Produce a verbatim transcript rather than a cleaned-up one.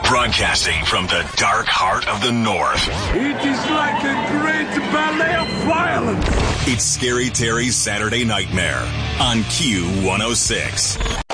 Broadcasting from the dark heart of the North. It is like a great ballet of violence. It's Scary Terry's Saturday Nightmare on Q one oh six.